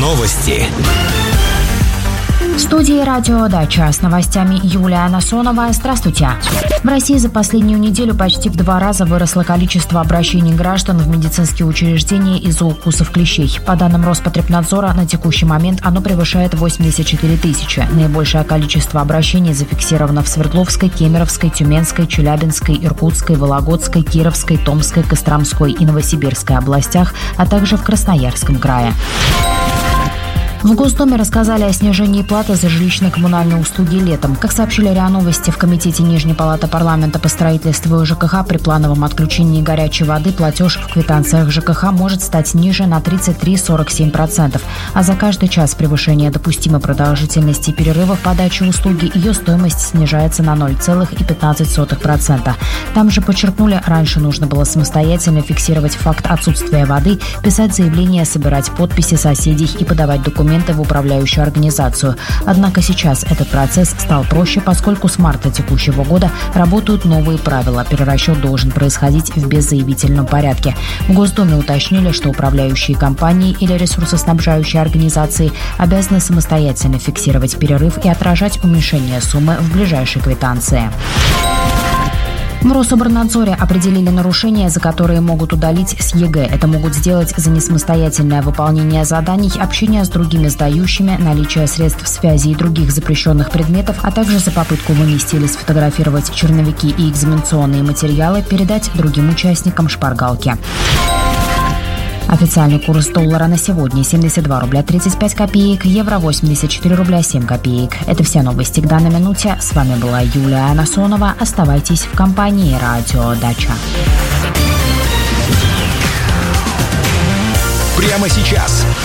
Новости. В студии «Радио Дача» с новостями Юлия Насонова. Здравствуйте. В России за последнюю неделю почти в 2 раза выросло количество обращений граждан в медицинские учреждения из-за укусов клещей. По данным Роспотребнадзора, на текущий момент оно превышает 84 тысячи. Наибольшее количество обращений зафиксировано в Свердловской, Кемеровской, Тюменской, Челябинской, Иркутской, Вологодской, Кировской, Томской, Костромской и Новосибирской областях, а также в Красноярском крае. В Госдуме рассказали о снижении платы за жилищно-коммунальные услуги летом. Как сообщили РИА Новости, в Комитете Нижней палаты парламента по строительству и ЖКХ при плановом отключении горячей воды платеж в квитанциях ЖКХ может стать ниже на 33,47%, а за каждый час превышения допустимой продолжительности перерыва в подаче услуги ее стоимость снижается на 0,15%. Там же подчеркнули, раньше нужно было самостоятельно фиксировать факт отсутствия воды, писать заявления, собирать подписи соседей и подавать документы в управляющую организацию. Однако сейчас этот процесс стал проще, поскольку с марта текущего года работают новые правила. Перерасчет должен происходить в беззаявительном порядке. В Госдуме уточнили, что управляющие компании или ресурсоснабжающие организации обязаны самостоятельно фиксировать перерыв и отражать уменьшение суммы в ближайшей квитанции. В Рособорнадзоре определили нарушения, за которые могут удалить с ЕГЭ. Это могут сделать за несамостоятельное выполнение заданий, общение с другими сдающими, наличие средств связи и других запрещенных предметов, а также за попытку вынести или сфотографировать черновики и экзаменационные материалы, передать другим участникам шпаргалки. Официальный курс доллара на сегодня 72 рубля 35 копеек, евро 84 рубля 7 копеек. Это все новости к данной минуте. С вами была Юлия Насонова. Оставайтесь в компании «Радио Дача». Прямо сейчас